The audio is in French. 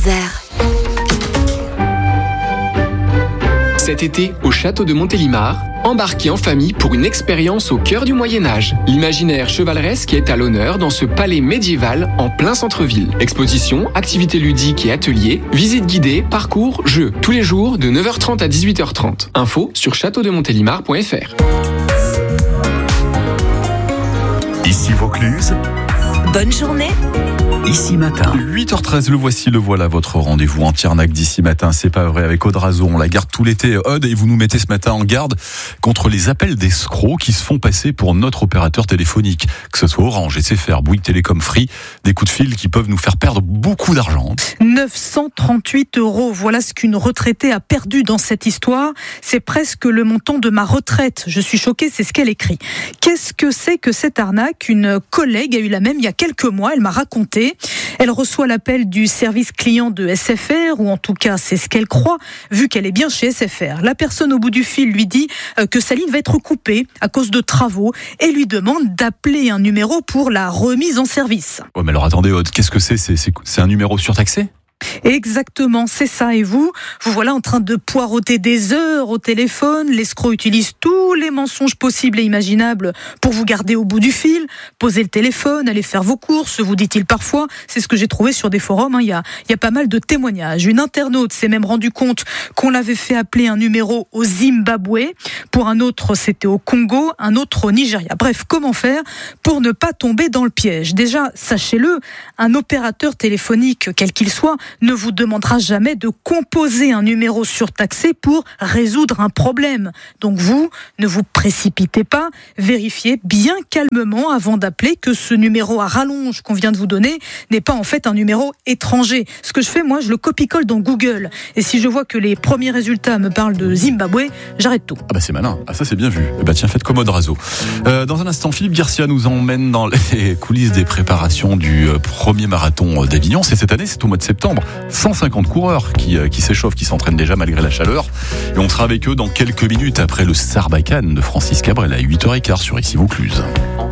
Isère. Cet été, au château de Montélimar, embarquez en famille pour une expérience au cœur du Moyen-Âge. L'imaginaire chevaleresque est à l'honneur dans ce palais médiéval en plein centre-ville. Expositions, activités ludiques et ateliers, visites guidées, parcours, jeux. Tous les jours de 9h30 à 18h30. Info sur châteaudemontélimar.fr. Ici Vaucluse. Bonne journée. Ici Matin. 8h13, le voici, le voilà, votre rendez-vous en Tiernac d'ici matin. C'est pas vrai, avec Aude Razo, on la garde tout l'été, Aude, et vous nous mettez ce matin en garde contre les appels d'escrocs qui se font passer pour notre opérateur téléphonique. Que ce soit Orange, SFR, Bouygues Télécom, Free, des coups de fil qui peuvent nous faire perdre beaucoup d'argent. 938 €, voilà ce qu'une retraitée a perdu dans cette histoire. C'est presque le montant de ma retraite. Je suis choquée, c'est ce qu'elle écrit. Qu'est-ce que c'est que cette arnaque ? Une collègue a eu la même il y a quelques mois, elle m'a raconté. Elle reçoit l'appel du service client de SFR, ou en tout cas c'est ce qu'elle croit, vu qu'elle est bien chez SFR. La personne au bout du fil lui dit que sa ligne va être coupée à cause de travaux et lui demande d'appeler un numéro pour la remise en service. Ouais, mais alors attendez, Aude, qu'est-ce que c'est ? C'est un numéro surtaxé ? Exactement, c'est ça. Et vous voilà en train de poireauter des heures au téléphone. L'escroc utilise tous les mensonges possibles et imaginables pour vous garder au bout du fil. Posez le téléphone, allez faire vos courses, vous dit-il parfois. C'est ce que j'ai trouvé sur des forums. Il y a pas mal de témoignages. Une internaute s'est même rendu compte qu'on l'avait fait appeler un numéro au Zimbabwe. Pour un autre, c'était au Congo, un autre au Nigeria. Bref, comment faire pour ne pas tomber dans le piège ? Déjà, sachez-le, un opérateur téléphonique, quel qu'il soit, ne vous demandera jamais de composer un numéro surtaxé pour résoudre un problème. Donc vous, ne vous précipitez pas, vérifiez bien calmement avant d'appeler que ce numéro à rallonge qu'on vient de vous donner n'est pas en fait un numéro étranger. Ce que je fais, moi, je le copie-colle dans Google. Et si je vois que les premiers résultats me parlent de Zimbabwe, j'arrête tout. Ah bah c'est malin, ça c'est bien vu. Eh bah tiens, faites comme Aude Razo. Dans un instant, Philippe Garcia nous emmène dans les coulisses des préparations du premier marathon d'Avignon. C'est cette année, c'est au mois de septembre. 150 coureurs qui s'échauffent, qui s'entraînent déjà malgré la chaleur. Et on sera avec eux dans quelques minutes après le Sarbacane de Francis Cabrel à 8h15 sur Ici Vaucluse.